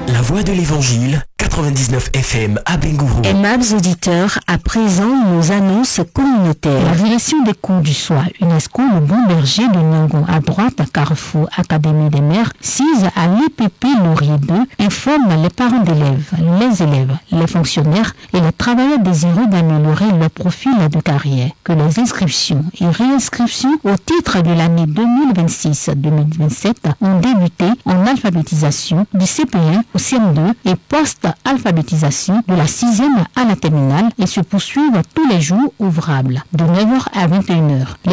La voix de l'évangile, 99 FM à Bengourou. Aimables auditeurs, à présent, nos annonces communautaires. La direction des cours du soir UNESCO, le Bon Berger de Nyangon, à droite, Carrefour, Académie des Mères, 6 à l'IPP Laurier 2, informe les parents d'élèves, les fonctionnaires et les travailleurs désireux d'améliorer leur profil de carrière que les inscriptions et réinscriptions au titre de l'année 2026-2027 ont débuté en alphabétisation du CP1 au CM2 et post-alphabétisation de la 6e à la terminale et se poursuivent tous les jours ouvrables de 9h à 21h.